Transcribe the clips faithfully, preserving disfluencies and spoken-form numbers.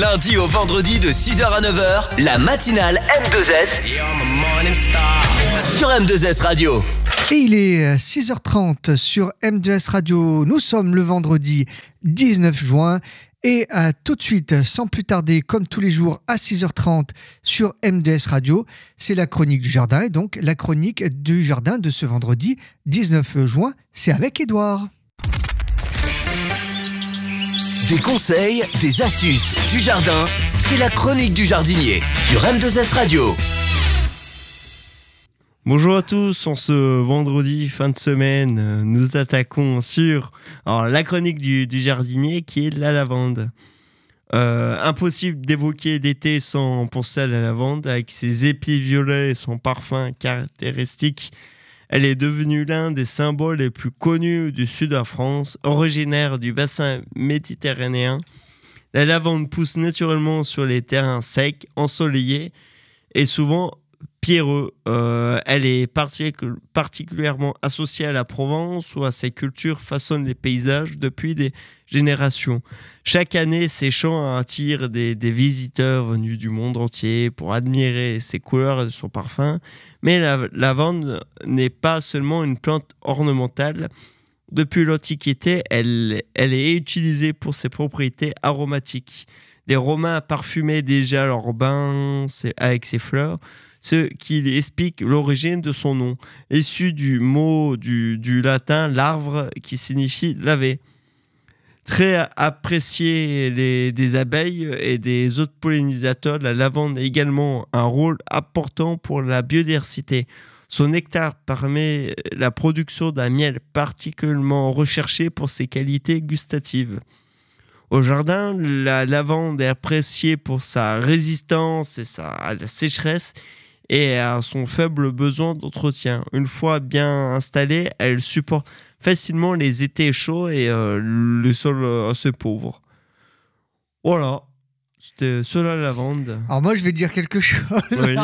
lundi au vendredi de six heures à neuf heures, la matinale M deux S sur M deux S Radio. Et il est six heures trente sur M deux S Radio. Nous sommes le vendredi dix-neuf juin. Et euh, tout de suite, sans plus tarder, comme tous les jours à six heures trente sur M deux S Radio, c'est la chronique du jardin. Et donc, la chronique du jardin de ce vendredi dix-neuf juin, c'est avec Édouard. Des conseils, des astuces, du jardin, c'est la chronique du jardinier sur M deux S Radio. Bonjour à tous, en ce vendredi fin de semaine, nous attaquons sur alors, la chronique du, du jardinier qui est la lavande. Euh, impossible d'évoquer l'été sans penser à la lavande, avec ses épis violets et son parfum caractéristique. Elle est devenue l'un des symboles les plus connus du sud de la France, originaire du bassin méditerranéen. La lavande pousse naturellement sur les terrains secs, ensoleillés et souvent pierreux. Euh, elle est partic- particulièrement associée à la Provence où à ces cultures façonnent les paysages depuis des générations. Chaque année, ces champs attirent des, des visiteurs venus du monde entier pour admirer ses couleurs et son parfum. Mais la lavande n'est pas seulement une plante ornementale. Depuis l'Antiquité, elle, elle est utilisée pour ses propriétés aromatiques. Les Romains parfumaient déjà leurs bains avec ses fleurs, ce qui explique l'origine de son nom, issu du mot du, du latin larve qui signifie laver. Très appréciée les, des abeilles et des autres pollinisateurs, la lavande a également un rôle important pour la biodiversité. Son nectar permet la production d'un miel particulièrement recherché pour ses qualités gustatives. Au jardin, la lavande est appréciée pour sa résistance et sa, à la sécheresse et à son faible besoin d'entretien. Une fois bien installée, elle supporte facilement les étés chauds et euh, le sol assez pauvre. Voilà, c'était cela la lavande. Alors moi, je vais dire quelque chose. Oui.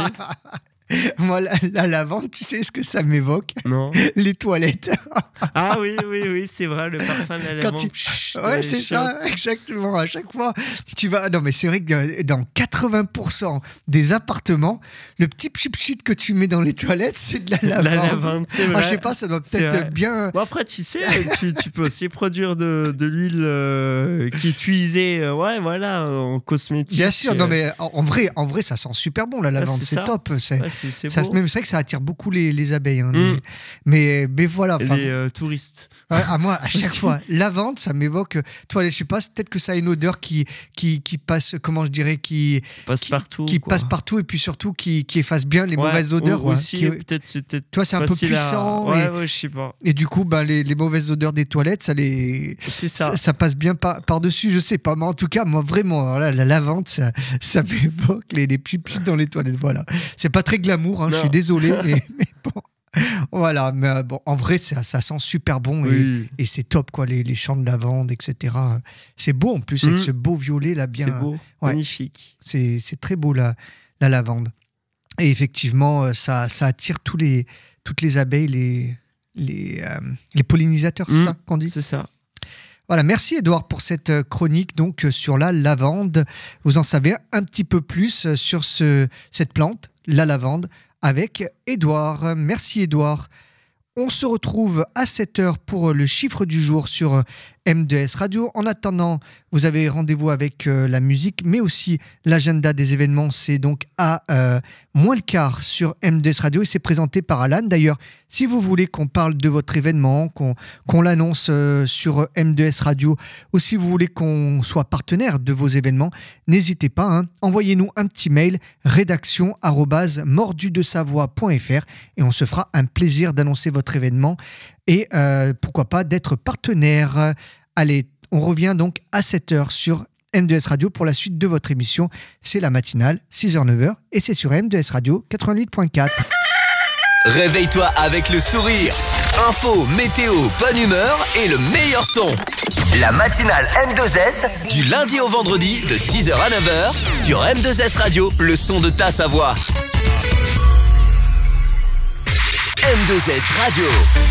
Moi, la, la lavande, tu sais ce que ça m'évoque? Non. Les toilettes. Ah oui, oui, oui, c'est vrai, le parfum de la lavande. Tu... Psh, ouais, c'est ça, exactement. À chaque fois, tu vas. Non, mais c'est vrai que dans quatre-vingts pour cent des appartements, le petit pchit que tu mets dans les toilettes, c'est de la lavande. La lavande, c'est vrai. Ah, je sais pas, ça doit peut-être bien. Bon, après, tu sais, tu, tu peux aussi produire de, de l'huile euh, qui est utilisée, euh, ouais, voilà, en cosmétique. Bien sûr, euh... non, mais en, en vrai, en vrai, ça sent super bon la lavande, ouais, c'est, c'est top. C'est, ouais, c'est, c'est, ça, beau. Même, c'est vrai que ça attire beaucoup les, les abeilles. Hein, mm. les, mais, mais voilà. Les euh, touristes. Ouais, à moi, à chaque fois, lavande, ça m'évoque. Toi, je sais pas, peut-être que ça a une odeur qui, qui, qui passe, comment je dirais, qui passe qui, partout, qui quoi. passe partout et puis surtout qui, qui efface bien les ouais, mauvaises odeurs. Ou, ouais, aussi, qui, peut-être, c'est peut-être. Toi, c'est un peu puissant. À... Ouais, et, ouais, je sais pas. Et du coup, ben, les, les mauvaises odeurs des toilettes, ça les. C'est ça. Ça, ça passe bien par, par-dessus, je sais pas. Mais en tout cas, moi, vraiment, là, la lavande, ça, ça m'évoque les, les pipis dans les toilettes. Voilà. C'est pas très glamour, hein, je suis désolé, mais, mais bon. Voilà, mais bon, en vrai, ça, ça sent super bon et, oui. et c'est top, quoi, les, les champs de lavande, et cetera. C'est beau en plus, avec mmh. ce beau violet là, bien. C'est beau, ouais. Magnifique. C'est, c'est très beau la, la lavande. Et effectivement, ça, ça attire tous les, toutes les abeilles, les, les, euh, les pollinisateurs, c'est mmh. ça qu'on dit ? C'est ça. Voilà, merci Édouard pour cette chronique donc sur la lavande. Vous en savez un petit peu plus sur ce, cette plante, la lavande, avec Édouard. Merci Édouard. On se retrouve à sept heures pour le chiffre du jour sur M deux S Radio. En attendant, vous avez rendez-vous avec euh, la musique, mais aussi l'agenda des événements. C'est donc à euh, moins le quart sur M deux S Radio et c'est présenté par Alan. D'ailleurs, si vous voulez qu'on parle de votre événement, qu'on, qu'on l'annonce euh, sur M deux S Radio, ou si vous voulez qu'on soit partenaire de vos événements, n'hésitez pas. Hein, envoyez-nous un petit mail rédaction arobase mordudesavoie point f r et on se fera un plaisir d'annoncer votre événement et euh, pourquoi pas d'être partenaire. Allez, on revient donc à sept heures sur M deux S Radio pour la suite de votre émission. C'est la matinale, six heures neuf heures et c'est sur M deux S Radio quatre-vingt-huit point quatre. Réveille-toi avec le sourire. Info, météo, bonne humeur et le meilleur son. La matinale M deux S du lundi au vendredi de six heures à neuf heures sur M deux S Radio, le son de ta Savoie. M deux S Radio.